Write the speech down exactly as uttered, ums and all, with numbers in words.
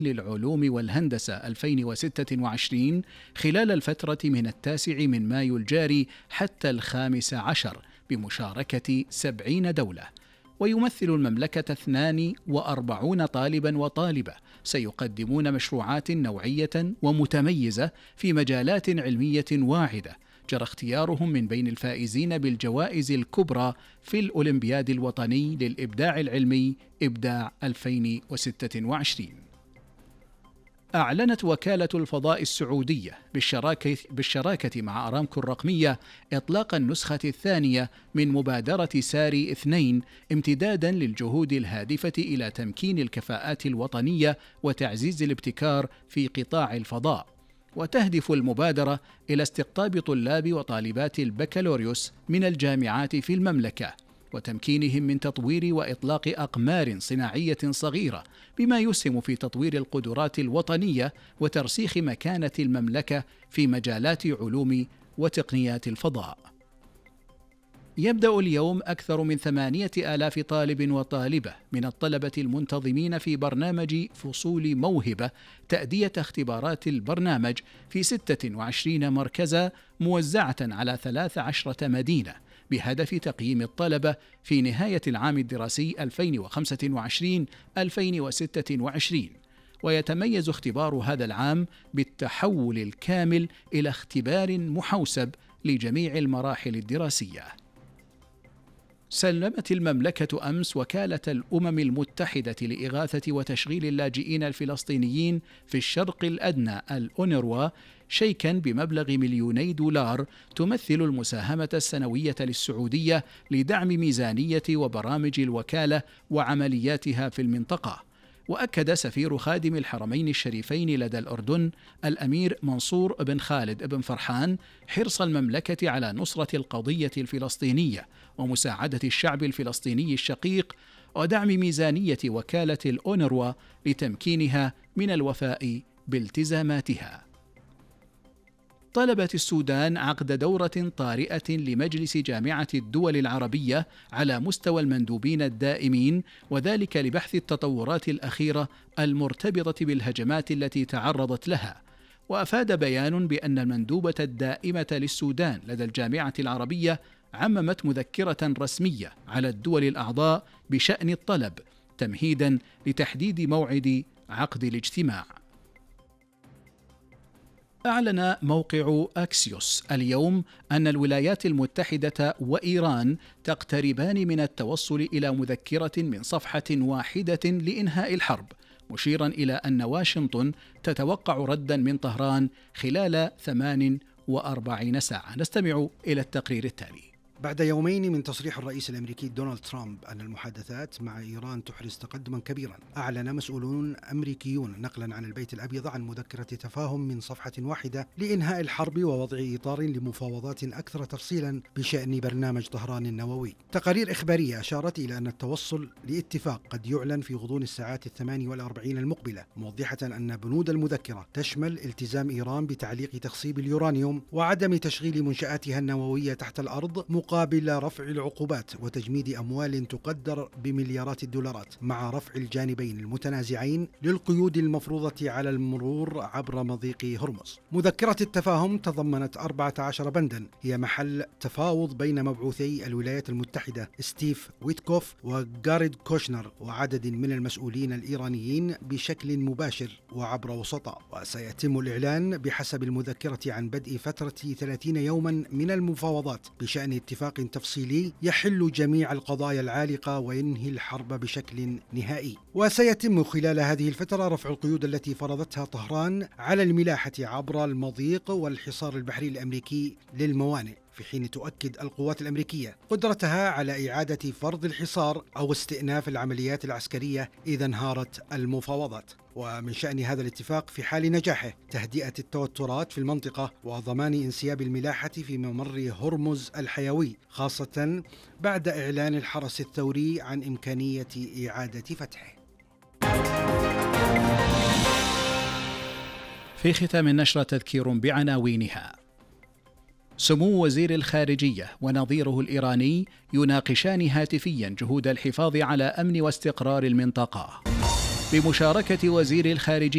للعلوم والهندسة ألفين وستة وعشرين خلال الفترة من التاسع من مايو الجاري حتى الخامس عشر بمشاركة سبعين دولة. ويمثل المملكة اثنان وأربعين طالبا وطالبة سيقدمون مشروعات نوعية ومتميزة في مجالات علمية واعدة جرى اختيارهم من بين الفائزين بالجوائز الكبرى في الأولمبياد الوطني للإبداع العلمي إبداع ألفين وستة وعشرين. أعلنت وكالة الفضاء السعودية بالشراكة, بالشراكة مع أرامكو الرقمية إطلاق النسخة الثانية من مبادرة ساري اثنين امتدادا للجهود الهادفة إلى تمكين الكفاءات الوطنية وتعزيز الابتكار في قطاع الفضاء. وتهدف المبادرة إلى استقطاب طلاب وطالبات البكالوريوس من الجامعات في المملكة وتمكينهم من تطوير وإطلاق أقمار صناعية صغيرة بما يسهم في تطوير القدرات الوطنية وترسيخ مكانة المملكة في مجالات علوم وتقنيات الفضاء. يبدأ اليوم أكثر من ثمانية آلاف طالب وطالبة من الطلبة المنتظمين في برنامج فصول موهبة تأدية اختبارات البرنامج في ستة وعشرين مركزا موزعة على ثلاث عشرة مدينة بهدف تقييم الطلبة في نهاية العام الدراسي ألفين وخمسة وعشرين ألفين وستة وعشرين. ويتميز اختبار هذا العام بالتحول الكامل إلى اختبار محوسب لجميع المراحل الدراسية. سلمت المملكة أمس وكالة الأمم المتحدة لإغاثة وتشغيل اللاجئين الفلسطينيين في الشرق الأدنى الأونروا شيكا بمبلغ مليوني دولار تمثل المساهمة السنوية للسعودية لدعم ميزانية وبرامج الوكالة وعملياتها في المنطقة. وأكد سفير خادم الحرمين الشريفين لدى الأردن الأمير منصور بن خالد بن فرحان حرص المملكة على نصرة القضية الفلسطينية ومساعدة الشعب الفلسطيني الشقيق ودعم ميزانية وكالة الأونروا لتمكينها من الوفاء بالتزاماتها. طلبت السودان عقد دورة طارئة لمجلس جامعة الدول العربية على مستوى المندوبين الدائمين، وذلك لبحث التطورات الأخيرة المرتبطة بالهجمات التي تعرضت لها. وأفاد بيان بأن المندوبة الدائمة للسودان لدى الجامعة العربية عممت مذكرة رسمية على الدول الأعضاء بشأن الطلب تمهيدا لتحديد موعد عقد الاجتماع. أعلن موقع أكسيوس اليوم أن الولايات المتحدة وإيران تقتربان من التوصل إلى مذكرة من صفحة واحدة لإنهاء الحرب، مشيرا إلى أن واشنطن تتوقع ردا من طهران خلال ثمان وأربعين ساعة. نستمع إلى التقرير التالي. بعد يومين من تصريح الرئيس الأمريكي دونالد ترامب أن المحادثات مع إيران تحرز تقدما كبيرا، أعلن مسؤولون أمريكيون نقلا عن البيت الأبيض عن مذكرة تفاهم من صفحة واحدة لإنهاء الحرب ووضع إطار لمفاوضات أكثر ترسيلا بشأن برنامج طهران النووي. تقارير إخبارية أشارت إلى أن التوصل لاتفاق قد يعلن في غضون الساعات الثمان والأربعين المقبلة، موضحة أن بنود المذكرة تشمل التزام إيران بتعليق تخصيب اليورانيوم وعدم تشغيل منشآتها النووية تحت الأرض مقابل رفع العقوبات وتجميد أموال تقدر بمليارات الدولارات، مع رفع الجانبين المتنازعين للقيود المفروضة على المرور عبر مضيق هرمز. مذكرة التفاهم تضمنت أربعة عشر بندا هي محل تفاوض بين مبعوثي الولايات المتحدة ستيف ويتكوف وجاريد كوشنر وعدد من المسؤولين الإيرانيين بشكل مباشر وعبر وسطاء. وسيتم الإعلان بحسب المذكرة عن بدء فترة ثلاثين يوما من المفاوضات بشأن اتفاق تفصيلي يحل جميع القضايا العالقة وينهي الحرب بشكل نهائي. وسيتم خلال هذه الفترة رفع القيود التي فرضتها طهران على الملاحة عبر المضيق والحصار البحري الأمريكي للموانئ، في حين تؤكد القوات الأمريكية قدرتها على إعادة فرض الحصار أو استئناف العمليات العسكرية إذا انهارت المفاوضات. ومن شأن هذا الاتفاق في حال نجاحه تهدئة التوترات في المنطقة وضمان انسياب الملاحة في ممر هرمز الحيوي، خاصة بعد إعلان الحرس الثوري عن إمكانية إعادة فتحه. في ختام النشرة تذكير بعناوينها. سمو وزير الخارجية ونظيره الإيراني يناقشان هاتفيا جهود الحفاظ على أمن واستقرار المنطقة، بمشاركة وزير الخارجية